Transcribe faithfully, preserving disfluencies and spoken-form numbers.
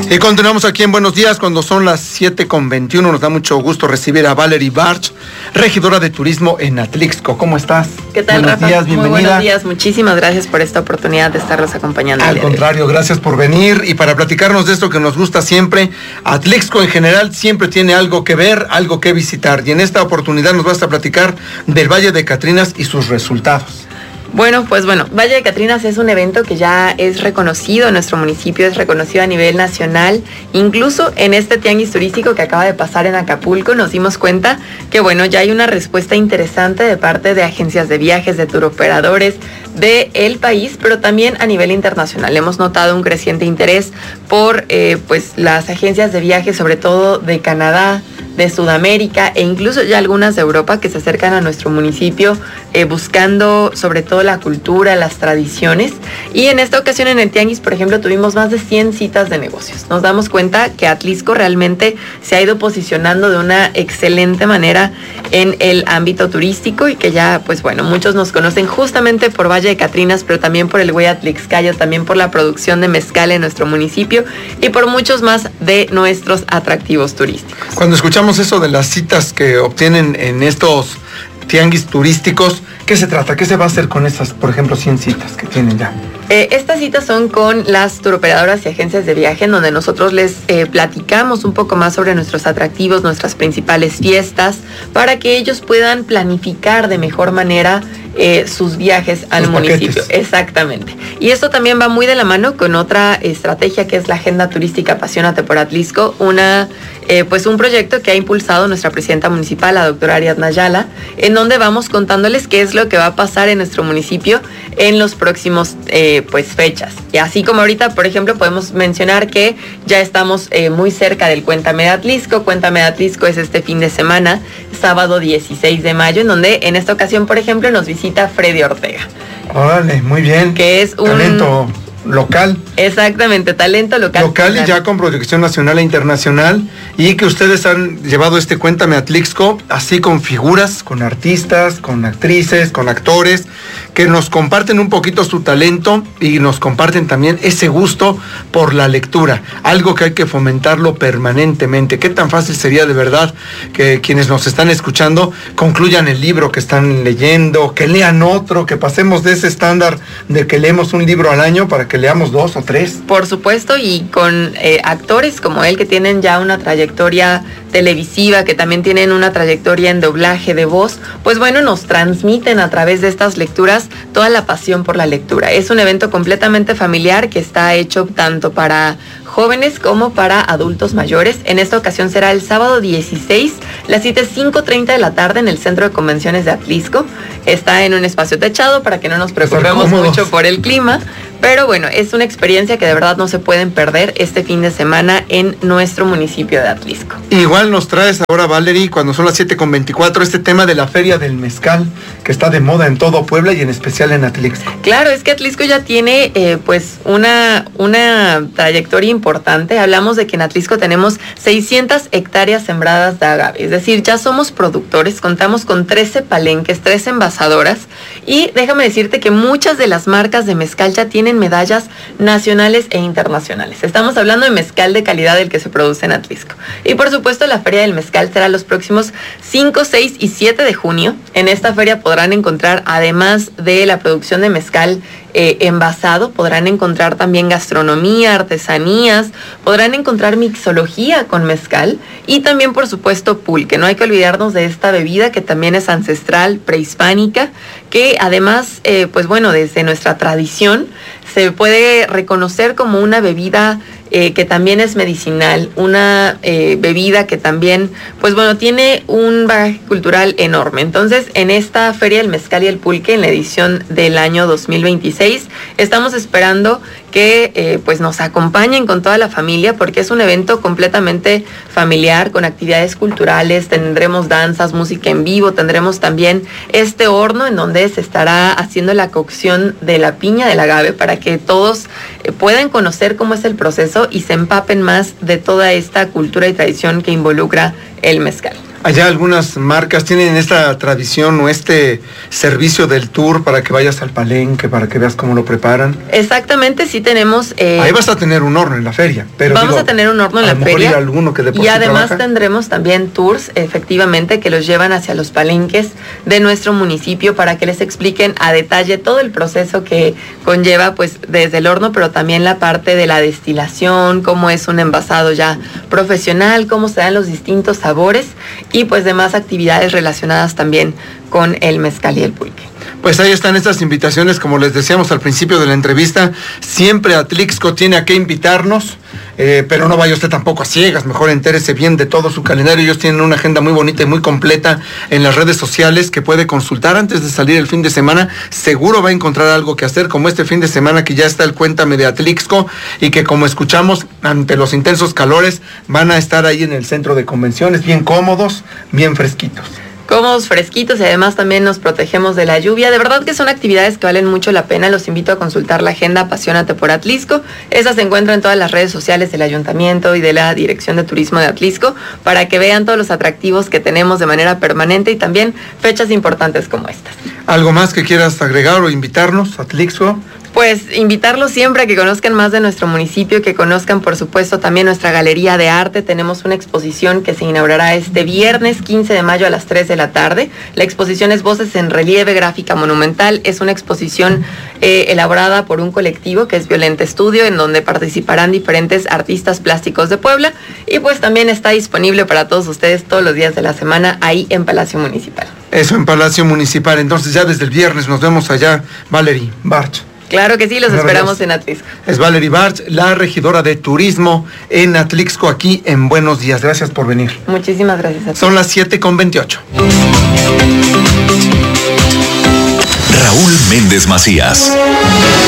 Y continuamos aquí en Buenos Días cuando son las siete con veintiuno. Nos da mucho gusto recibir a Valerie Barch, regidora de turismo en Atlixco. ¿Cómo estás? ¿Qué tal, buenos Rafa? Días, bienvenida. Muy buenos días, muchísimas gracias por esta oportunidad de estarlos acompañando. Al contrario, gracias por venir y para platicarnos de esto que nos gusta siempre. Atlixco en general siempre tiene algo que ver, algo que visitar. Y en esta oportunidad nos vas a platicar del Valle de Catrinas y sus resultados. Bueno, pues bueno, Valle de Catrinas es un evento que ya es reconocido en nuestro municipio, es reconocido a nivel nacional. Incluso en este tianguis turístico que acaba de pasar en Acapulco nos dimos cuenta que bueno, ya hay una respuesta interesante de parte de agencias de viajes, de turoperadores del país, pero también a nivel internacional. Hemos notado un creciente interés por eh, pues las agencias de viajes, sobre todo de Canadá, de Sudamérica e incluso ya algunas de Europa que se acercan a nuestro municipio eh, buscando sobre todo la cultura, las tradiciones. Y en esta ocasión en el tianguis, por ejemplo, tuvimos más de cien citas de negocios. Nos damos cuenta que Atlixco realmente se ha ido posicionando de una excelente manera en el ámbito turístico y que ya, pues bueno, muchos nos conocen justamente por Valle de Catrinas, pero también por el Güey Atlixcayo, también por la producción de mezcal en nuestro municipio y por muchos más de nuestros atractivos turísticos. Cuando escuchamos eso de las citas que obtienen en estos tianguis turísticos, ¿qué se trata? ¿Qué se va a hacer con esas, por ejemplo, cien citas que tienen ya? Eh, estas citas son con las turoperadoras y agencias de viaje en donde nosotros les eh, platicamos un poco más sobre nuestros atractivos, nuestras principales fiestas, para que ellos puedan planificar de mejor manera eh, sus viajes al sus municipio. paquetes. Exactamente. Y esto también va muy de la mano con otra estrategia que es la Agenda Turística Apasionate por Atlixco, una, eh, pues un proyecto que ha impulsado nuestra presidenta municipal, la doctora Ariadna Ayala, en donde vamos contándoles qué es lo que va a pasar en nuestro municipio en los próximos eh, pues fechas. Y así como ahorita, por ejemplo, podemos mencionar que ya estamos eh, muy cerca del Cuéntame de Atlixco. Cuéntame de Atlixco es este fin de semana, sábado dieciséis de mayo, en donde en esta ocasión, por ejemplo, nos visita Freddy Ortega. Órale, muy bien. Que es un talento local. Exactamente, talento local. Local y ya con proyección nacional e internacional, y que ustedes han llevado este Cuéntame Atlixco, así con figuras, con artistas, con actrices, con actores, que nos comparten un poquito su talento y nos comparten también ese gusto por la lectura, algo que hay que fomentarlo permanentemente. ¿Qué tan fácil sería de verdad que quienes nos están escuchando concluyan el libro que están leyendo, que lean otro, que pasemos de ese estándar de que leemos un libro al año para que leamos dos o tres? Por supuesto, y con eh, actores como él que tienen ya una trayectoria televisiva, que también tienen una trayectoria en doblaje de voz, pues bueno, nos transmiten a través de estas lecturas toda la pasión por la lectura. Es un evento completamente familiar que está hecho tanto para jóvenes como para adultos mayores. En esta ocasión será el sábado dieciséis, la cita es cinco treinta de la tarde en el Centro de Convenciones de Atlixco. Está en un espacio techado para que no nos preocupemos mucho por el clima, pero bueno, es una experiencia que de verdad no se pueden perder este fin de semana en nuestro municipio de Atlixco. Igual nos traes ahora, Valerie, cuando son las siete con veinticuatro, este tema de la Feria del Mezcal, que está de moda en todo Puebla y en especial en Atlixco. Claro, es que Atlixco ya tiene eh, pues una, una trayectoria importante. Hablamos de que en Atlixco tenemos seiscientas hectáreas sembradas de agave, es decir, ya somos productores, contamos con trece palenques, trece envasadoras, y déjame decirte que muchas de las marcas de mezcal ya tienen medallas nacionales e internacionales. Estamos hablando de mezcal de calidad del que se produce en Atlixco. Y por supuesto la Feria del Mezcal será los próximos cinco, seis y siete de junio. En esta feria podrán encontrar, además de la producción de mezcal eh, envasado, podrán encontrar también gastronomía, artesanías, podrán encontrar mixología con mezcal y también por supuesto pulque. No hay que olvidarnos de esta bebida que también es ancestral, prehispánica, que además, eh, pues bueno, desde nuestra tradición se puede reconocer como una bebida eh, que también es medicinal, una eh, bebida que también, pues bueno, tiene un bagaje cultural enorme. Entonces, en esta Feria del Mezcal y el Pulque, en la edición del año dos mil veintiséis, estamos esperando que eh, pues nos acompañen con toda la familia, porque es un evento completamente familiar, con actividades culturales, tendremos danzas, música en vivo, tendremos también este horno en donde se estará haciendo la cocción de la piña del agave para que todos eh, puedan conocer cómo es el proceso y se empapen más de toda esta cultura y tradición que involucra el mezcal. Allá algunas marcas tienen esta tradición o este servicio del tour para que vayas al palenque, para que veas cómo lo preparan. Exactamente, sí tenemos... Eh, Ahí vas a tener un horno en la feria. Pero vamos digo, a tener un horno en la feria. Alguno que de por y sí además trabaja. Tendremos también tours, efectivamente, que los llevan hacia los palenques de nuestro municipio para que les expliquen a detalle todo el proceso que conlleva, pues, desde el horno, pero también la parte de la destilación, cómo es un envasado ya profesional, cómo se dan los distintos sabores y pues demás actividades relacionadas también con el mezcal y el pulque. Pues ahí están estas invitaciones, como les decíamos al principio de la entrevista, siempre Atlixco tiene a qué invitarnos, eh, pero no vaya usted tampoco a ciegas, mejor entérese bien de todo su calendario. Ellos tienen una agenda muy bonita y muy completa en las redes sociales que puede consultar antes de salir el fin de semana. Seguro va a encontrar algo que hacer, como este fin de semana que ya está el Cuéntame de Atlixco y que, como escuchamos, ante los intensos calores van a estar ahí en el centro de convenciones, bien cómodos, bien fresquitos. Cómodos, fresquitos y además también nos protegemos de la lluvia. De verdad que son actividades que valen mucho la pena. Los invito a consultar la agenda Apasionate por Atlixco. Esa se encuentra en todas las redes sociales del Ayuntamiento y de la Dirección de Turismo de Atlixco para que vean todos los atractivos que tenemos de manera permanente y también fechas importantes como estas. ¿Algo más que quieras agregar o invitarnos a Atlixco? Pues invitarlos siempre a que conozcan más de nuestro municipio, que conozcan por supuesto también nuestra galería de arte. Tenemos una exposición que se inaugurará este viernes quince de mayo a las tres de la tarde. La exposición es Voces en Relieve, Gráfica Monumental. Es una exposición eh, elaborada por un colectivo que es Violenta Estudio, en donde participarán diferentes artistas plásticos de Puebla y pues también está disponible para todos ustedes todos los días de la semana ahí en Palacio Municipal. Eso, en Palacio Municipal. Entonces ya desde el viernes nos vemos allá. Valerie Barch. Claro que sí, los esperamos en Atlixco. Es Valerie Barch, la regidora de turismo en Atlixco, aquí en Buenos Días. Gracias por venir. Muchísimas gracias a ti. Son las siete con veintiocho. Raúl Méndez Macías.